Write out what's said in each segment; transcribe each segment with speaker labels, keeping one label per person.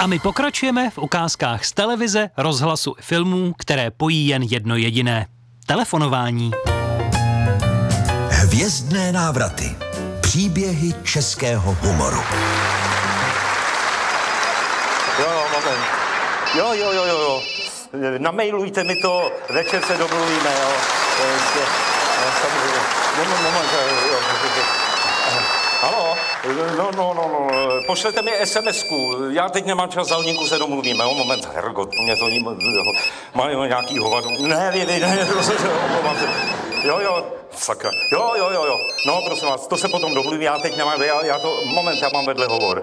Speaker 1: A my pokračujeme v ukázkách z televize, rozhlasu i filmů, které pojí jen jedno jediné. Telefonování.
Speaker 2: Hvězdné návraty. Příběhy českého humoru.
Speaker 3: Moment. Jo. Namailujte mi to, večer se domluvíme, jo. Samozřejmě. Moment, jo. Halo? No. Pošlete mi SMS-ku. Já teď nemám čas, za hodinku se domluvíme. Jo, moment, hergot, mě to má nějaký hovado. Ne, omlouvám se. Jo, sakra. Jo. No, prosím vás, to se potom domluví, já teď nemám, já mám vedle hovor.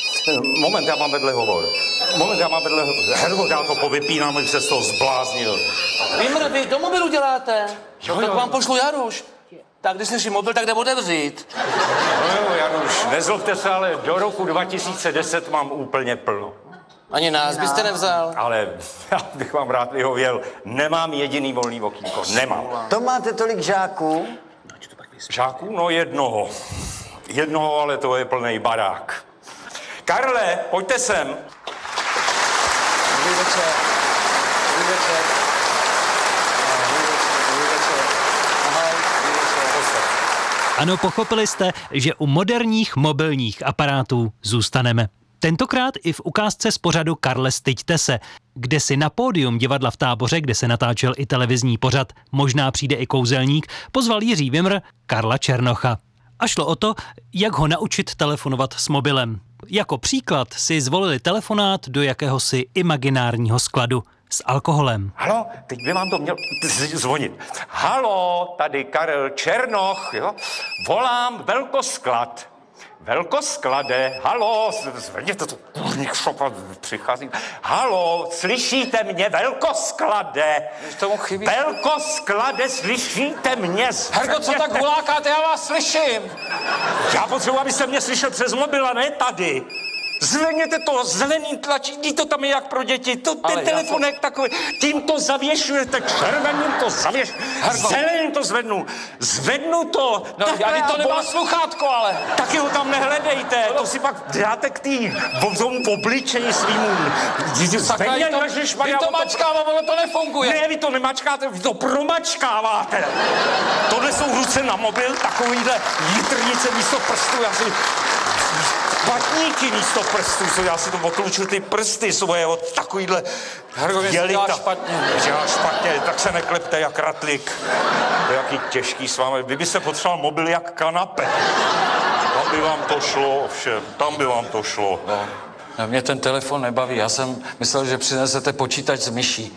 Speaker 3: Hergot, já to povypínám, abych se z toho zbláznil.
Speaker 4: Vymr, vy do mobilu děláte? Jo. Tak vám pošlu Jaroš. Tak když slyším mobil, tak jde otevřít.
Speaker 3: No, Jaroš, nezlobte se, ale do roku 2010 mám úplně plno.
Speaker 4: Ani nás byste nevzal.
Speaker 3: Ale já bych vám rád vyhověl, nemám jediný volný okýnko, nemám.
Speaker 5: To máte tolik žáků?
Speaker 3: Žáků? No jednoho, ale to je plnej barák. Karle, pojďte sem.
Speaker 4: Dobrý večer.
Speaker 1: Ano, pochopili jste, že u moderních mobilních aparátů zůstaneme. Tentokrát i v ukázce z pořadu Karle, styďte se, kde si na pódium divadla v Táboře, kde se natáčel i televizní pořad Možná přijde i kouzelník, pozval Jiří Vimr Karla Černocha. A šlo o to, jak ho naučit telefonovat s mobilem. Jako příklad si zvolili telefonát do jakéhosi imaginárního skladu s alkoholem.
Speaker 3: Halo, teď by vám to měl zvonit. Halo, tady Karel Černoch, jo? Volám Velkosklad. Velkosklade, halo, zvedněte to, kurník šopa, přicházím. Halo, slyšíte mě, Velkosklade?
Speaker 4: Tomu chybí.
Speaker 3: Velkosklade, slyšíte mě?
Speaker 4: Herko, co tak volákáte, já vás slyším.
Speaker 3: Já potřebuji, abyste mě slyšel přes mobil, a ne tady. Zvedněte to, zelený tlačítko, to tam je jak pro děti, ten telefonek takový, tím to zavěšujete, červeným to zavěšujete, zeleným to zvednu to.
Speaker 4: No, já to nemám sluchátko, ale.
Speaker 3: Taky ho tam nehledejte, to si pak dáte k tomu obličeji svýmu.
Speaker 4: Vy to mačkáváte, ono to nefunguje.
Speaker 3: Ne, vy to nemačkáte, vy to promačkáváte. Tohle jsou ruce na mobil, takovýhle jitrnice místo prstů, já si... Patníky místo prstů, já si to okluču ty prsty svoje od takovýhle dělita. Špatně, tak se neklepte jak ratlík. To je jaký těžký s vámi. Vy by se potřeboval mobil jak kanape. Tam by vám to šlo, ovšem,
Speaker 4: No, mě ten telefon nebaví, já jsem myslel, že přinesete počítač s myší.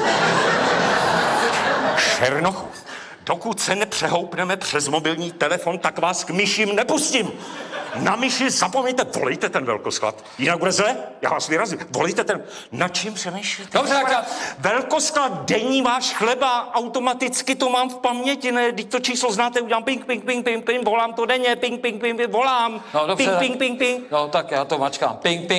Speaker 3: Černochu, dokud se nepřehoupneme přes mobilní telefon, tak vás k myším nepustím. Na myši zapomeňte, volejte ten Velkosklad. Jinak bude zle, já vás vyrazím. Volejte ten, nad čím přemýšlíte?
Speaker 4: Dobře, tak
Speaker 3: Velkosklad, denní váš chleba, automaticky to mám v paměti, ne? Když to číslo znáte, udělám ping, volám to denně, ping, volám.
Speaker 4: No, dobře,
Speaker 3: ping.
Speaker 4: No, tak já to mačkám. Ping.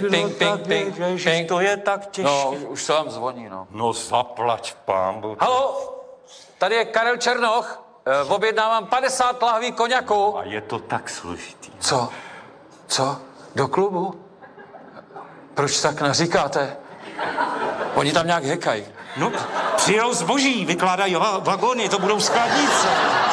Speaker 3: To je tak těžké.
Speaker 4: No, už to vám zvoní, no.
Speaker 3: No, zaplať pánbu.
Speaker 4: Halo, tady je Karel Černoch. Objednávám 50 lahví koňaku.
Speaker 3: A je to tak složitý.
Speaker 4: Co? Do klubu? Proč tak naříkáte? Oni tam nějak hekají.
Speaker 3: No, přijel zboží, vykládají vagony, to budou skladnice.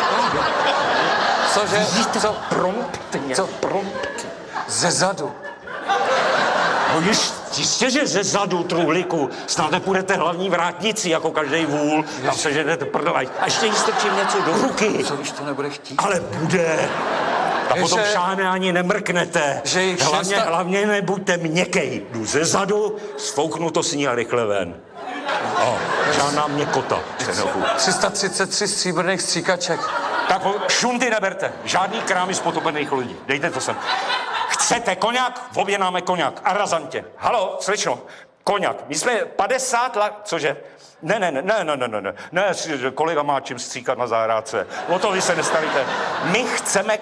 Speaker 4: Cože? Co?
Speaker 3: Promptně.
Speaker 4: Ze zadu.
Speaker 3: No jistě, že ze zadu, truhlíku, snad nepůjdete hlavní vrátnici, jako každej vůl, tam se jdete prdlaj. A ještě jí strčím něco do ruky.
Speaker 4: Co, když to nebude chtít?
Speaker 3: Ale bude. A potom šáhne ani nemrknete. Hlavně nebuďte měkkej. Jdu ze zadu, sfouknu to s ní a rychle ven. Žádná měkota.
Speaker 4: 333 stříbrných stříkaček.
Speaker 3: Tak šunty neberte. Žádný krámy z potopených lodí. Dejte to sem. Chcete koňak? Objednáme koňak. A razantě. Halo, slečno. Koňak. My jsme 50 let... Cože? Ne, kolega má čím stříkat na zahrádce. O to vy se nestavíte. My chceme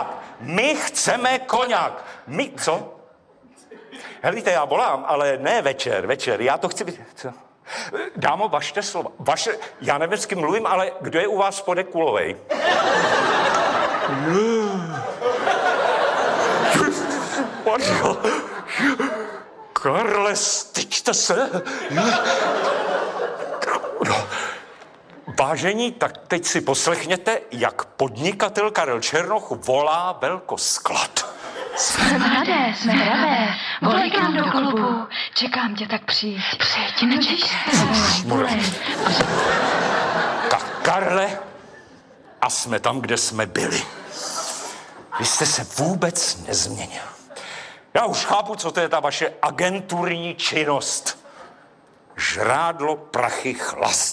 Speaker 3: koňak. Co? Helvíte, já volám, ale ne večer. Já to chci... Co? Dámo, vašte slova. Já nevím, s kým mluvím, ale kdo je u vás spodek kulovej? Karle, styďte se. No. Vážení, tak teď si poslechněte, jak podnikatel Karel Černoch volá velkosklad.
Speaker 6: Jsme hradé, volej k nám do klubu. Čekám tě, tak přijď, nečekej.
Speaker 3: Tak Karle, a jsme tam, kde jsme byli. Vy jste se vůbec nezměnil. Já už chápu, co to je ta vaše agenturní činnost. Žrádlo, prachy, chlast.